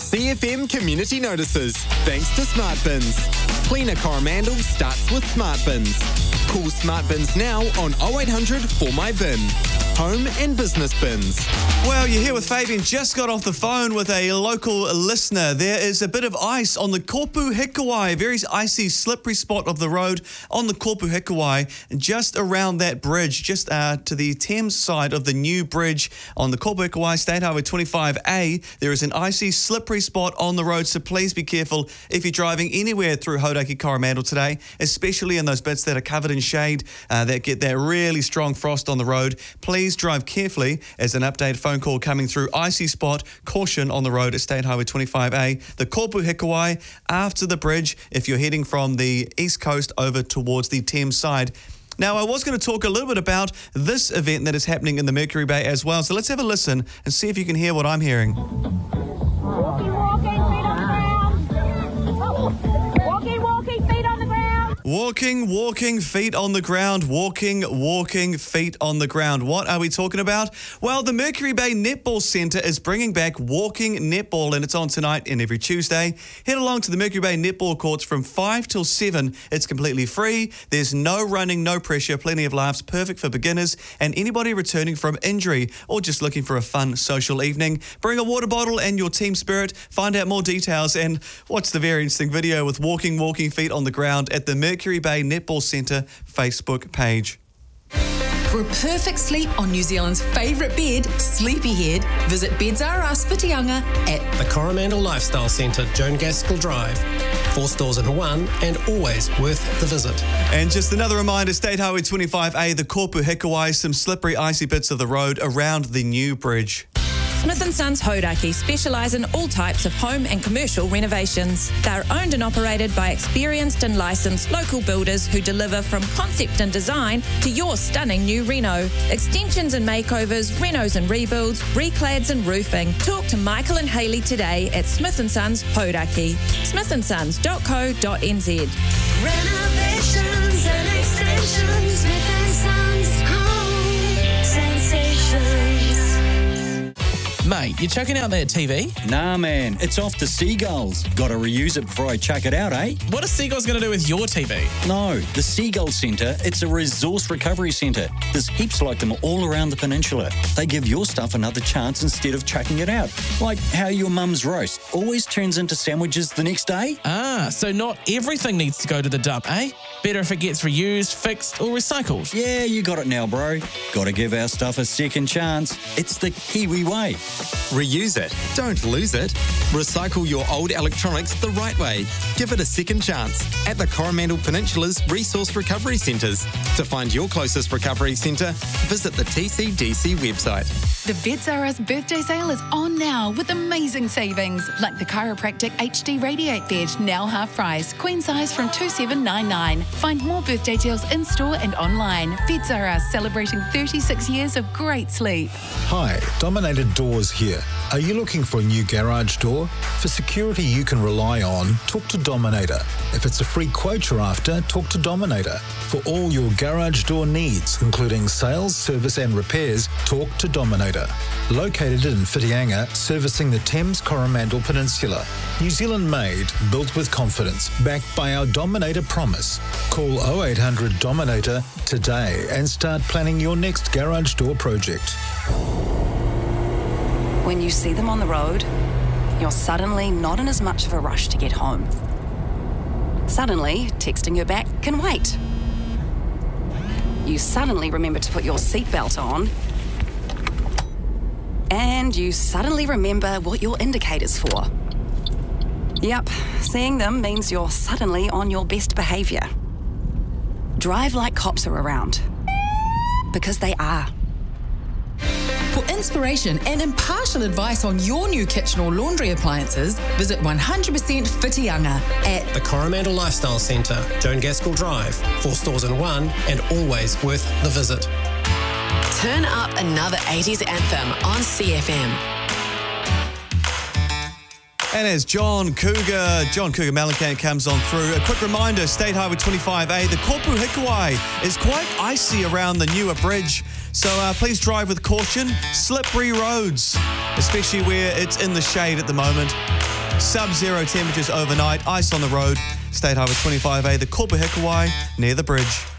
CFM Community Notices, thanks to Smart Bins. Cleaner Coromandel starts with Smart Bins. Call Smart Bins now on 0800 For My Bin. Home and business bins. Well, you're here with Fabian. Just got off the phone with a local listener. There is a bit of ice on the Kopu Hikuwai, a very icy, slippery spot of the road on the Kopu Hikuwai, just around that bridge, just to the Thames side of the new bridge on the Kopu Hikuwai State Highway 25A. There is an icy, slippery spot on the road, so please be careful if you're driving anywhere through Hauraki Coromandel today, especially in those bits that are covered in shade, that get that really strong frost on the road. Please drive carefully. As an update phone call coming through, icy spot, caution on the road at State Highway 25A, the Kopu Hikuwai, after the bridge, if you're heading from the east coast over towards the Thames side. Now, I was going to talk a little bit about this event that is happening in the Mercury Bay as well, so let's have a listen and see if you can hear what I'm hearing. Walking, feet on the ground. Walking, feet on the ground. What are we talking about? Well, the Mercury Bay Netball Centre is bringing back walking netball, and it's on tonight and every Tuesday. Head along to the Mercury Bay Netball Courts from 5 till 7. It's completely free. There's no running, no pressure, plenty of laughs, perfect for beginners and anybody returning from injury or just looking for a fun social evening. Bring a water bottle and your team spirit. Find out more details and watch the very interesting video with walking feet on the ground at the Mercury Bay Netball Centre Facebook page. For a perfect sleep on New Zealand's favourite bed, Sleepyhead, visit Beds R Us Whitianga at the Coromandel Lifestyle Centre, Joan Gaskell Drive. 4 stores in one and always worth the visit. And just another reminder, State Highway 25A, the Kopu Hikuwai, some slippery, icy bits of the road around the new bridge. Smith & Sons Hauraki specialise in all types of home and commercial renovations. They're owned and operated by experienced and licensed local builders who deliver from concept and design to your stunning new reno. Extensions and makeovers, renos and rebuilds, reclads and roofing. Talk to Michael and Hayley today at Smith & Sons Hauraki. smithandsons.co.nz. Renovations and extensions, Smith & Sons Home Sensations. Mate, you chucking out that TV? Nah, man, it's off to Seagulls. Got to reuse it before I chuck it out, eh? What are Seagulls going to do with your TV? No, the Seagull Centre, it's a resource recovery centre. There's heaps like them all around the peninsula. They give your stuff another chance instead of chucking it out. Like how your mum's roast always turns into sandwiches the next day. Ah, so not everything needs to go to the dump, eh? Better if it gets reused, fixed or recycled. Yeah, you got it now, bro. Got to give our stuff a second chance. It's the Kiwi way. Reuse it, don't lose it. Recycle your old electronics the right way. Give it a second chance at the Coromandel Peninsula's Resource Recovery Centres. To find your closest recovery centre, visit the TCDC website. The Beds R Us birthday sale is on now with amazing savings, like the Chiropractic HD Radiate bed, now half price, queen size from $2,799. Find more birthday deals in store and online. Beds R Us, celebrating 36 years of great sleep. Hi, Dominator Doors here. Are you looking for a new garage door? For security you can rely on, talk to Dominator. If it's a free quote you're after, talk to Dominator. For all your garage door needs, including sales, service and repairs, talk to Dominator. Located in Whitianga, servicing the Thames Coromandel Peninsula. New Zealand made, built with confidence, backed by our Dominator promise. Call 0800 Dominator today and start planning your next garage door project. When you see them on the road, you're suddenly not in as much of a rush to get home. Suddenly, texting her back can wait. You suddenly remember to put your seatbelt on, and you suddenly remember what your indicator's for. Yep, seeing them means you're suddenly on your best behaviour. Drive like cops are around. Because they are. For inspiration and impartial advice on your new kitchen or laundry appliances, visit 100% Whitianga at the Coromandel Lifestyle Centre, Joan Gaskell Drive. 4 stores in one and always worth the visit. Turn up another 80s anthem on CFM. And as John Cougar Malacan comes on through, a quick reminder, State Highway 25A, the Kopu Hikuwai is quite icy around the newer bridge. So please drive with caution. Slippery roads, especially where it's in the shade at the moment. Sub-zero temperatures overnight, ice on the road. State Highway 25A, the Kopu Hikuwai, near the bridge.